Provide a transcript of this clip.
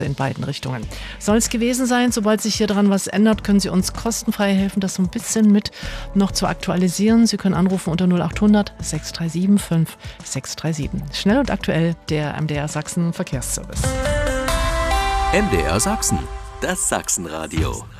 in beiden Richtungen. Soll es gewesen sein, sobald sich hier dran was ändert, können Sie uns kostenfrei helfen, das so ein bisschen mit noch zu aktualisieren. Sie können anrufen unter 0800 637 5637. Schnell und aktuell, der MDR Sachsen Verkehrsservice. MDR Sachsen, das Sachsenradio.